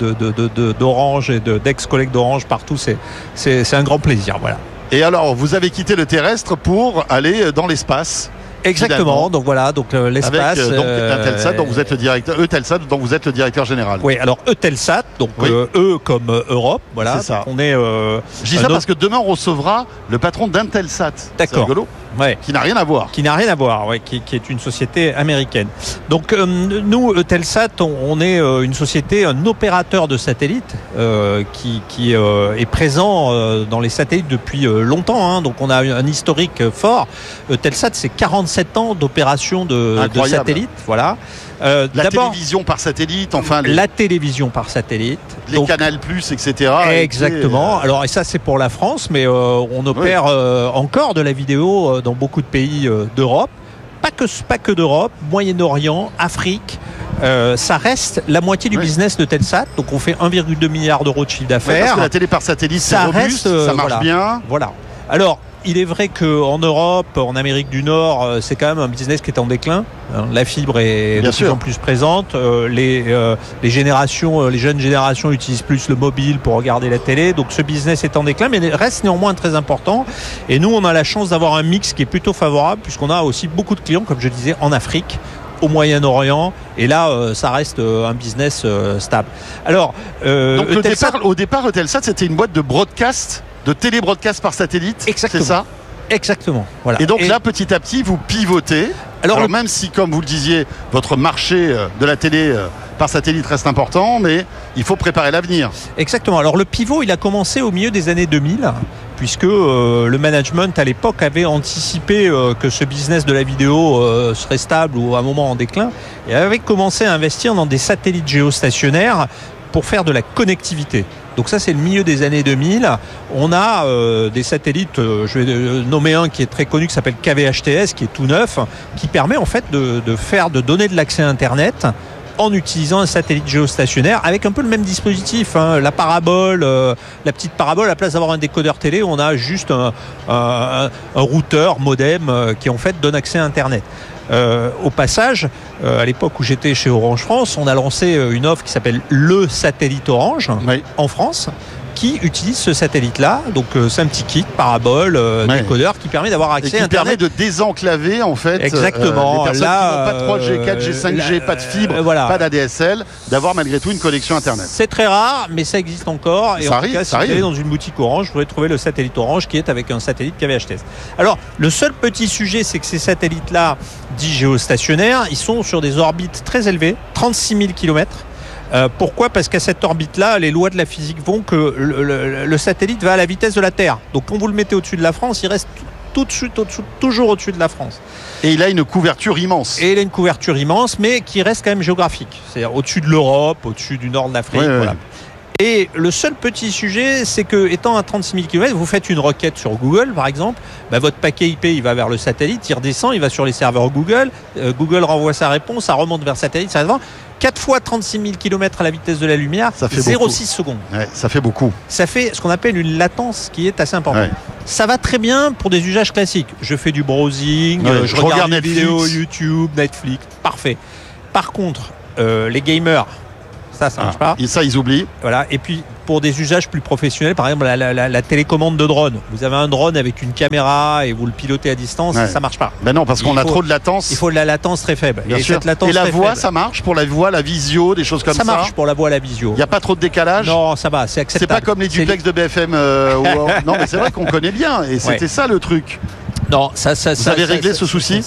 Speaker 7: d'Orange et d'ex-collègues d'Orange partout. C'est un grand plaisir. Voilà.
Speaker 2: Et alors, vous avez quitté le terrestre pour aller dans l'espace.
Speaker 7: Exactement, donc voilà, l'espace.
Speaker 2: Avec Eutelsat, dont vous êtes le directeur. Eutelsat, dont vous êtes le directeur général.
Speaker 7: Oui, alors Eutelsat, donc
Speaker 2: oui.
Speaker 7: E comme Europe, voilà.
Speaker 2: C'est ça.
Speaker 7: On est.
Speaker 2: Je dis ça parce que demain on recevra le patron d'Intelsat.
Speaker 7: D'accord.
Speaker 2: C'est rigolo.
Speaker 7: Ouais.
Speaker 2: Qui n'a rien à voir.
Speaker 7: Qui n'a rien à voir, ouais, qui est une société américaine. Donc nous, Eutelsat, on est une société, un opérateur de satellites qui est présent dans les satellites depuis longtemps. Hein, donc on a un historique fort. Eutelsat, c'est 47 ans d'opération de satellites. Voilà.
Speaker 2: La télévision par satellite, enfin
Speaker 7: la télévision par satellite,
Speaker 2: les Canal+, etc.
Speaker 7: Exactement. Alors et ça c'est pour la France, mais on opère encore de la vidéo dans beaucoup de pays d'Europe, pas que d'Europe, Moyen-Orient, Afrique. Ça reste la moitié du business de Telsat, donc on fait 1,2 milliard d'euros de chiffre d'affaires.
Speaker 2: Parce que la télé par satellite, c'est robuste, ça marche bien.
Speaker 7: Voilà. Alors, il est vrai qu'en Europe, en Amérique du Nord, c'est quand même un business qui est en déclin. La fibre est de plus en plus présente. Les jeunes générations utilisent plus le mobile pour regarder la télé. Donc ce business est en déclin, mais reste néanmoins très important. Et nous, on a la chance d'avoir un mix qui est plutôt favorable, puisqu'on a aussi beaucoup de clients, comme je disais, en Afrique, au Moyen-Orient, et là ça reste un business stable. Alors
Speaker 2: donc au départ Eutelsat, c'était une boîte de broadcast, de télé-broadcast par satellite.
Speaker 7: Exactement.
Speaker 2: C'est ça?
Speaker 7: Exactement. Voilà.
Speaker 2: Et donc là, petit à petit, vous pivotez. Alors même si, comme vous le disiez, votre marché de la télé par satellite reste important, mais il faut préparer l'avenir.
Speaker 7: Exactement. Alors le pivot, il a commencé au milieu des années 2000, puisque le management à l'époque avait anticipé que ce business de la vidéo serait stable ou à un moment en déclin, et avait commencé à investir dans des satellites géostationnaires pour faire de la connectivité. Donc ça, c'est le milieu des années 2000. On a des satellites, je vais nommer un qui est très connu, qui s'appelle KVHTS, qui est tout neuf, qui permet en fait de donner de l'accès à Internet en utilisant un satellite géostationnaire avec un peu le même dispositif, hein, la parabole, la petite parabole, à la place d'avoir un décodeur télé, on a juste un routeur modem qui en fait donne accès à Internet. Au passage, à l'époque où j'étais chez Orange France, on a lancé une offre qui s'appelle le satellite Orange en France, qui utilise ce satellite-là. Donc c'est un petit kit parabole, décodeur qui permet d'avoir accès à Internet.
Speaker 2: Qui permet de désenclaver en fait.
Speaker 7: Exactement.
Speaker 2: Les personnes qui n'ont pas de 3G, 4G, 5G, pas de fibre, pas d'ADSL, d'avoir malgré tout une connexion Internet.
Speaker 7: C'est très rare, mais ça existe encore. Et
Speaker 2: ça
Speaker 7: en tout cas, si vous allez dans une boutique Orange, vous pourrez trouver le satellite Orange qui est avec un satellite KVHTS. Alors, le seul petit sujet, c'est que ces satellites-là, dits géostationnaires, ils sont sur des orbites très élevées, 36 000 km. Pourquoi ? Parce qu'à cette orbite-là, les lois de la physique vont que le satellite va à la vitesse de la Terre. Donc quand vous le mettez au-dessus de la France, il reste toujours au-dessus de la France.
Speaker 2: Et il a une couverture immense.
Speaker 7: Et il a une couverture immense, mais qui reste quand même géographique. C'est-à-dire au-dessus de l'Europe, au-dessus du nord de l'Afrique. Voilà. Et le seul petit sujet, c'est que étant à 36 000 km, vous faites une requête sur Google, par exemple, votre paquet IP, il va vers le satellite, il redescend, il va sur les serveurs Google, Google renvoie sa réponse, ça remonte vers le satellite, ça va 4 fois 36 000 km à la vitesse de la lumière, 0,6 secondes.
Speaker 2: Ouais, ça fait beaucoup.
Speaker 7: Ça fait ce qu'on appelle une latence qui est assez importante. Ouais. Ça va très bien pour des usages classiques. Je fais du browsing, je regarde des vidéos YouTube, Netflix, parfait. Par contre, les gamers, Ça marche pas.
Speaker 2: Et ça, ils oublient.
Speaker 7: Voilà. Et puis pour des usages plus professionnels, par exemple la télécommande de drone. Vous avez un drone avec une caméra et vous le pilotez à distance, ça marche pas.
Speaker 2: Ben non, parce qu'on a trop de latence.
Speaker 7: Il faut de la latence très faible.
Speaker 2: Bien sûr. Et la voix, ça marche pour la voix, la visio, des choses comme ça.
Speaker 7: Ça marche pour la voix, la visio.
Speaker 2: Il n'y a pas trop de décalage.
Speaker 7: Non, ça va, c'est acceptable.
Speaker 2: C'est pas comme les duplex de BFM. Non, mais c'est vrai qu'on connaît bien. Et c'était ça le truc.
Speaker 7: Non,
Speaker 2: vous avez réglé ce souci.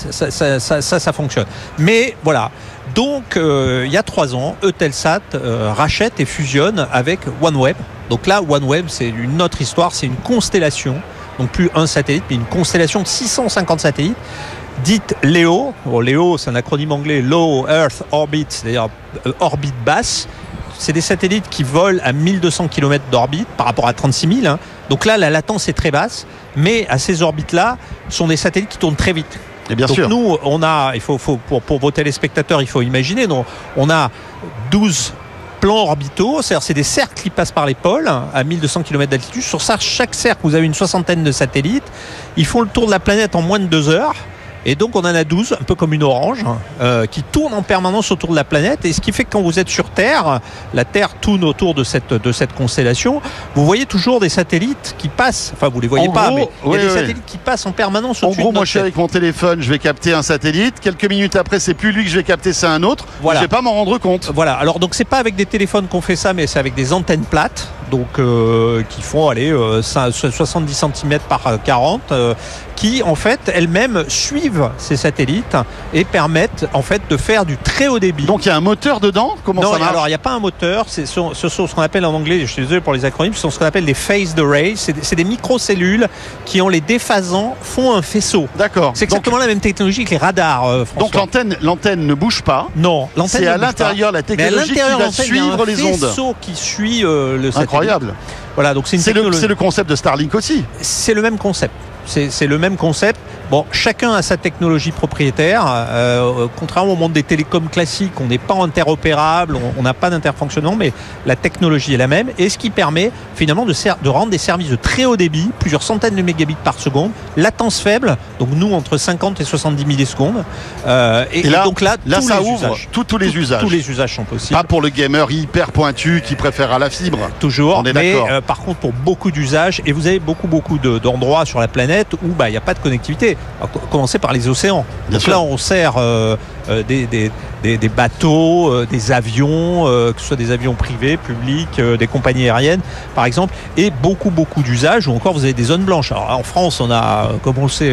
Speaker 7: Ça fonctionne. Mais voilà. Donc, il y a 3 ans, Eutelsat rachète et fusionne avec OneWeb. Donc là, OneWeb, c'est une autre histoire, c'est une constellation. Donc plus un satellite, mais une constellation de 650 satellites, dite LEO. Bon, LEO, c'est un acronyme anglais, Low Earth Orbit, c'est-à-dire orbite basse. C'est des satellites qui volent à 1200 km d'orbite par rapport à 36 000. Donc là, la latence est très basse, mais à ces orbites-là, sont des satellites qui tournent très vite.
Speaker 2: Et bien
Speaker 7: donc
Speaker 2: sûr.
Speaker 7: Nous, on a, pour vos téléspectateurs, il faut imaginer, on a 12 plans orbitaux, c'est-à-dire c'est des cercles qui passent par les pôles à 1200 km d'altitude. Sur ça, chaque cercle, vous avez une 60aine de satellites. Ils font le tour de la planète en moins de 2 heures. Et donc on en a 12, un peu comme une orange, qui tourne en permanence autour de la planète. Et ce qui fait que quand vous êtes sur Terre, la Terre tourne autour de cette constellation. Vous voyez toujours des satellites qui passent. Enfin, vous les voyez pas, mais il y a des satellites qui passent en permanence au-dessus.
Speaker 2: En gros, moi je suis avec mon téléphone, je vais capter un satellite. Quelques minutes après, c'est plus lui que je vais capter, c'est un autre.
Speaker 7: Voilà.
Speaker 2: Je vais pas m'en rendre compte.
Speaker 7: Voilà. Alors donc c'est pas avec des téléphones qu'on fait ça, mais c'est avec des antennes plates. Donc qui font 70 cm par 40, qui en fait elles-mêmes suivent ces satellites et permettent en fait de faire du très haut débit.
Speaker 2: Donc il y a un moteur dedans. Comment ça marche?
Speaker 7: Alors il n'y a pas un moteur, ce sont ce qu'on appelle en anglais, je suis désolé pour les acronymes, ce sont ce qu'on appelle des phased arrays. C'est des microcellules qui en les déphasant font un faisceau.
Speaker 2: D'accord.
Speaker 7: C'est exactement la même technologie que les radars, François.
Speaker 2: Donc l'antenne ne bouge pas.
Speaker 7: Non, l'antenne
Speaker 2: c'est à l'intérieur la technologie qui va suivre les ondes.
Speaker 7: Il y a un faisceau qui suit le satellite.
Speaker 2: Incroyable.
Speaker 7: Voilà, donc c'est
Speaker 2: le concept de Starlink aussi.
Speaker 7: C'est le même concept. C'est le même concept. Bon, chacun a sa technologie propriétaire. Contrairement au monde des télécoms classiques, on n'est pas interopérable, on n'a pas d'interfonctionnement, mais la technologie est la même. Et ce qui permet finalement de rendre des services de très haut débit, plusieurs centaines de mégabits par seconde, latence faible, donc nous entre 50 et 70 millisecondes. Et là, donc là
Speaker 2: ça ouvre tous les usages.
Speaker 7: Tous les usages sont possibles.
Speaker 2: Pas pour le gamer hyper pointu qui préfère à la fibre.
Speaker 7: Toujours.
Speaker 2: On est
Speaker 7: mais
Speaker 2: d'accord.
Speaker 7: Par contre, pour beaucoup d'usages, et vous avez beaucoup d'endroits sur la planète où il n'y a pas de connectivité. Alors, commencer par les océans. Donc là, on sert des bateaux, des avions, que ce soit des avions privés, publics, des compagnies aériennes, par exemple, et beaucoup d'usages où encore vous avez des zones blanches. Alors en France, on a, comme on le sait,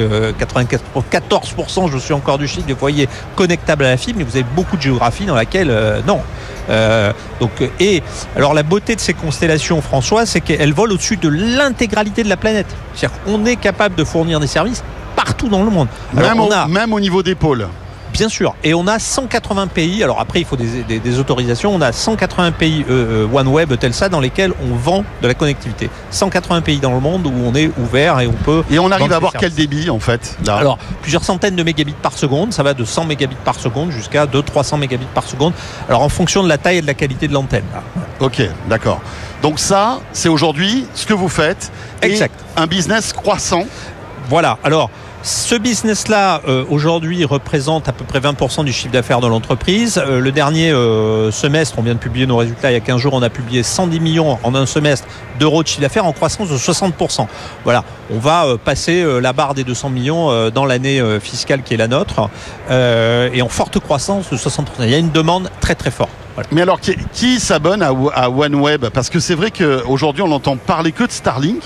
Speaker 7: 14%, je suis encore du chiffre, des foyers connectables à la fibre, mais vous avez beaucoup de géographie dans laquelle non. Et alors la beauté de ces constellations, François, c'est qu'elles volent au-dessus de l'intégralité de la planète. C'est-à-dire qu'on est capable de fournir des services partout dans le monde. Alors,
Speaker 2: même au niveau des pôles.
Speaker 7: Bien sûr. Et on a 180 pays. Alors après, il faut des autorisations. On a 180 pays OneWeb, Eutelsat, dans lesquels on vend de la connectivité. 180 pays dans le monde où on est ouvert et on peut.
Speaker 2: Et on arrive à avoir quel débit en fait là?
Speaker 7: Alors, plusieurs centaines de mégabits par seconde. Ça va de 100 mégabits par seconde jusqu'à 200-300 mégabits par seconde. Alors, en fonction de la taille et de la qualité de l'antenne. Là.
Speaker 2: Ok, d'accord. Donc ça, c'est aujourd'hui ce que vous faites.
Speaker 7: Exact.
Speaker 2: Et un business croissant.
Speaker 7: Voilà. Alors. Ce business-là, aujourd'hui, représente à peu près 20% du chiffre d'affaires de l'entreprise. Le dernier semestre, on vient de publier nos résultats il y a 15 jours, on a publié 110 millions en un semestre d'euros de chiffre d'affaires en croissance de 60%. Voilà, on va passer la barre des 200 millions dans l'année fiscale qui est la nôtre et en forte croissance de 60%. Il y a une demande très très forte. Voilà.
Speaker 2: Mais alors, qui s'abonne à OneWeb? Parce que c'est vrai qu'aujourd'hui, on n'entend parler que de Starlink.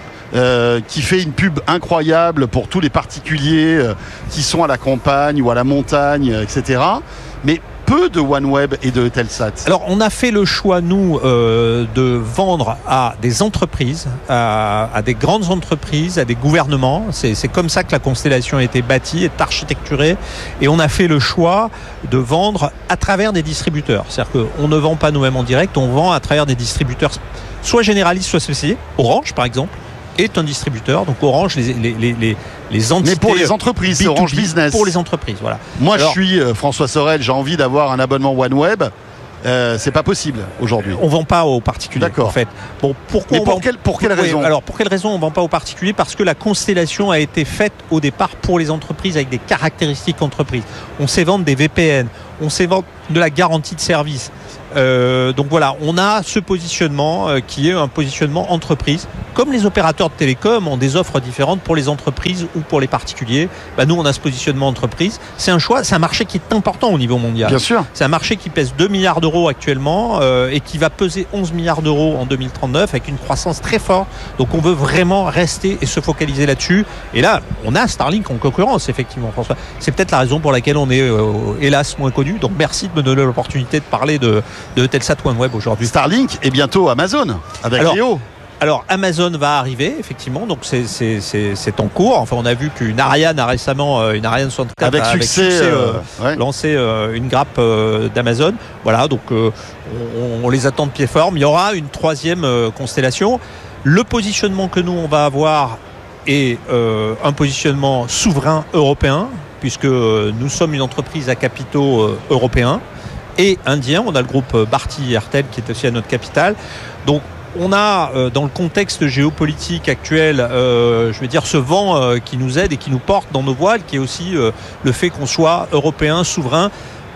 Speaker 2: Qui fait une pub incroyable pour tous les particuliers qui sont à la campagne ou à la montagne, etc. Mais peu de OneWeb et de Eutelsat.
Speaker 7: Alors on a fait le choix, nous, de vendre à des entreprises, à des grandes entreprises, à des gouvernements. C'est comme ça que la constellation a été bâtie, est architecturée. Et on a fait le choix de vendre à travers des distributeurs. C'est-à-dire qu'on ne vend pas nous-mêmes en direct, on vend à travers des distributeurs soit généralistes, soit spécialisés. Orange, par exemple, est un distributeur. Donc Orange, les entités.
Speaker 2: Mais pour les entreprises, c'est Orange Business.
Speaker 7: Pour les entreprises, voilà.
Speaker 2: Moi, je suis François Sorel, j'ai envie d'avoir un abonnement OneWeb. C'est pas possible aujourd'hui.
Speaker 7: On vend pas aux particuliers.
Speaker 2: D'accord.
Speaker 7: En fait. Bon, pourquoi?
Speaker 2: Mais pour quelle raison?
Speaker 7: Alors pour quelle raison on vend pas aux particuliers? Parce que la constellation a été faite au départ pour les entreprises avec des caractéristiques entreprises. On sait vendre des VPN, on sait vendre de la garantie de service. Donc voilà, on a ce positionnement qui est un positionnement entreprise. Comme les opérateurs de télécom ont des offres différentes pour les entreprises ou pour les particuliers, nous on a ce positionnement entreprise. C'est un choix, c'est un marché qui est important au niveau mondial.
Speaker 2: Bien sûr.
Speaker 7: C'est un marché qui pèse 2 milliards d'euros actuellement et qui va peser 11 milliards d'euros en 2039 avec une croissance très forte. Donc on veut vraiment rester et se focaliser là-dessus. Et là, on a Starlink en concurrence, effectivement, François. C'est peut-être la raison pour laquelle on est hélas moins connu. Donc merci de me donner l'opportunité de parler de Telsat OneWeb aujourd'hui.
Speaker 2: Starlink et bientôt Amazon avec Léo.
Speaker 7: Alors Amazon va arriver effectivement, donc c'est en cours. Enfin, on a vu qu'une Ariane a récemment, une Ariane 64
Speaker 2: avec succès
Speaker 7: lancé une grappe d'Amazon. Voilà, donc on les attend de pied ferme. Il y aura une troisième constellation. Le positionnement que nous on va avoir est un positionnement souverain européen, puisque nous sommes une entreprise à capitaux européens et indiens. On a le groupe Bharti Airtel qui est aussi à notre capitale. Donc on a, dans le contexte géopolitique actuel, je vais dire ce vent qui nous aide et qui nous porte dans nos voiles, qui est aussi le fait qu'on soit européen, souverain.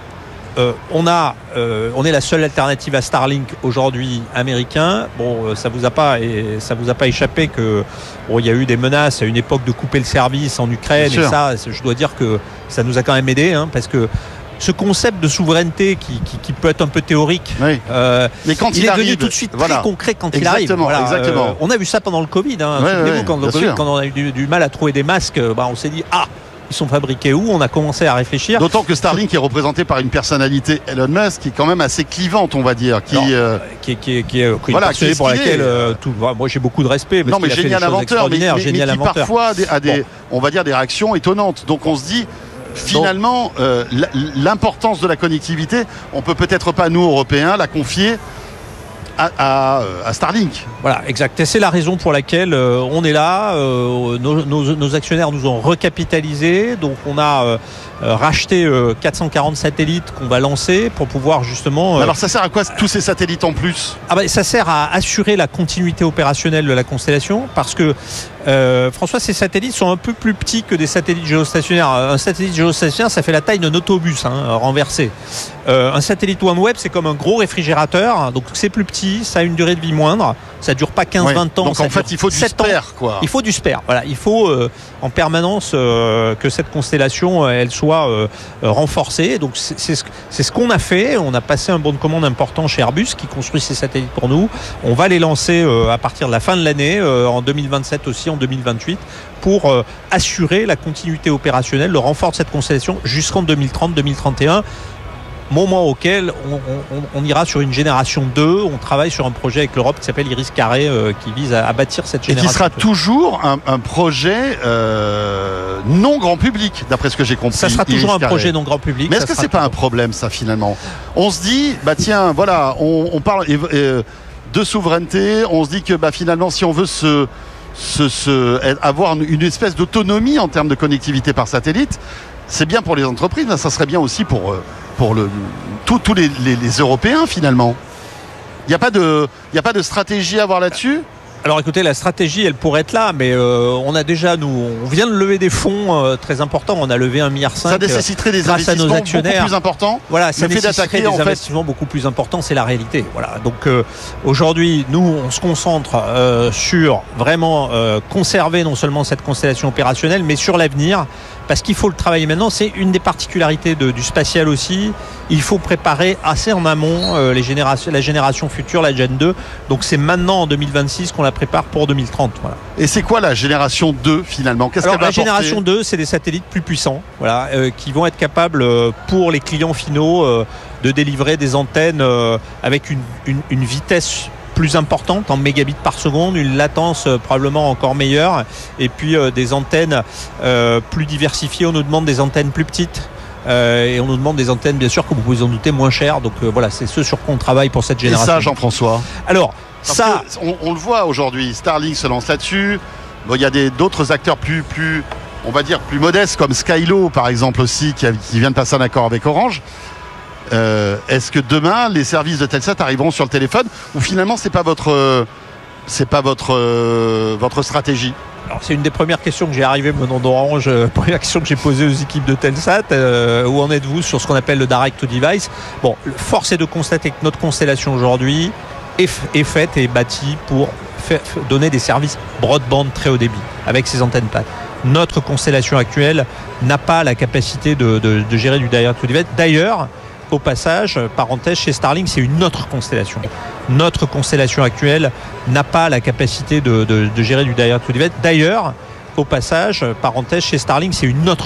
Speaker 7: On est la seule alternative à Starlink aujourd'hui américain. Bon, ça vous a pas échappé que il y a eu des menaces à une époque de couper le service en Ukraine, et ça, je dois dire que ça nous a quand même aidé, parce que ce concept de souveraineté qui peut être un peu théorique,
Speaker 2: mais quand
Speaker 7: il est devenu tout de suite très concret quand il arrive.
Speaker 2: Exactement.
Speaker 7: On a vu ça pendant le Covid. Souvenez-vous, quand on a eu du mal à trouver des masques, on s'est dit ils sont fabriqués où? On a commencé à réfléchir.
Speaker 2: D'autant que Starlink est représenté par une personnalité, Elon Musk, qui est quand même assez clivante, on va dire, qui
Speaker 7: est pour laquelle moi j'ai beaucoup de respect. Parce qu'il a
Speaker 2: génial inventeur, mais qui parfois a des on va dire des réactions étonnantes. Donc on se dit. Finalement, l'importance de la connectivité, on peut peut-être pas, nous, Européens, la confier à Starlink.
Speaker 7: Voilà, exact. Et c'est la raison pour laquelle on est là. Nos actionnaires nous ont recapitalisé. Donc, on a racheté 440 satellites qu'on va lancer pour pouvoir justement...
Speaker 2: Alors, ça sert à quoi tous ces satellites en plus?
Speaker 7: Ça sert à assurer la continuité opérationnelle de la constellation parce que François, ces satellites sont un peu plus petits que des satellites géostationnaires. Un satellite géostationnaire, ça fait la taille d'un autobus renversé. Un satellite OneWeb, c'est comme un gros réfrigérateur. Donc, c'est plus petit, ça a une durée de vie moindre. Ça dure pas 15-20 ans.
Speaker 2: Donc, en fait, il faut du spare, quoi.
Speaker 7: Il faut du spare. Voilà, il faut en permanence que cette constellation, elle soit renforcée. Donc, c'est ce qu'on a fait. On a passé un bon de commande important chez Airbus qui construit ces satellites pour nous. On va les lancer à partir de la fin de l'année, en 2027 aussi, en 2028, pour assurer la continuité opérationnelle, le renfort de cette constellation jusqu'en 2030-2031. Moment auquel on ira sur une génération 2. On travaille sur un projet avec l'Europe qui s'appelle Iris Carré, qui vise à bâtir cette génération.
Speaker 2: Et qui sera toujours un projet non grand public, d'après ce que j'ai compris.
Speaker 7: Ça sera toujours un projet non grand public.
Speaker 2: Mais est-ce que c'est pas un problème, ça, finalement? On se dit, tiens, voilà, on parle de souveraineté. On se dit que finalement, si on veut avoir une espèce d'autonomie en termes de connectivité par satellite, c'est bien pour les entreprises, mais ça serait bien aussi pour tous les Européens, finalement. Il n'y a pas de stratégie à avoir là-dessus?
Speaker 7: Alors écoutez, la stratégie, elle pourrait être là, mais on vient de lever des fonds très importants. On a levé 1,5 milliard.
Speaker 2: Ça nécessiterait des investissements beaucoup plus importants.
Speaker 7: Voilà, ça nécessiterait des investissements beaucoup plus importants, c'est la réalité. Voilà. Donc aujourd'hui, nous, on se concentre sur vraiment conserver non seulement cette constellation opérationnelle, mais sur l'avenir. Parce qu'il faut le travailler maintenant, c'est une des particularités du spatial aussi. Il faut préparer assez en amont la génération future, la Gen 2. Donc c'est maintenant en 2026 qu'on la prépare pour 2030. Voilà.
Speaker 2: Et c'est quoi la génération 2 finalement?
Speaker 7: Alors la génération 2, c'est des satellites plus puissants, qui vont être capables pour les clients finaux de délivrer des antennes avec une vitesse plus importante en mégabits par seconde, une latence probablement encore meilleure, et puis des antennes plus diversifiées. On nous demande des antennes plus petites et on nous demande des antennes, bien sûr, que vous pouvez en douter, moins chères. Donc voilà, c'est ce sur quoi on travaille pour cette génération.
Speaker 2: Et ça, Jean-François?
Speaker 7: Alors,
Speaker 2: on le voit aujourd'hui, Starlink se lance là-dessus. Il y a d'autres acteurs plus, on va dire, plus modestes, comme Skylo, par exemple, aussi, qui vient de passer un accord avec Orange. Est-ce que demain les services de Telsat arriveront sur le téléphone, ou finalement c'est pas votre stratégie?
Speaker 7: Alors, c'est une des premières questions que j'ai arrivé menant d'Orange, première question que j'ai posée aux équipes de Telsat. Où en êtes-vous sur ce qu'on appelle le direct to device? Bon, force est de constater que notre constellation aujourd'hui est faite et bâtie pour donner des services broadband très haut débit avec ses antennes plates. Notre constellation actuelle n'a pas la capacité de gérer du direct to device. D'ailleurs, au passage, parenthèse, chez Starlink, c'est une autre constellation. Notre constellation actuelle n'a pas la capacité de gérer du direct to device. D'ailleurs, au passage, parenthèse, chez Starlink, c'est une autre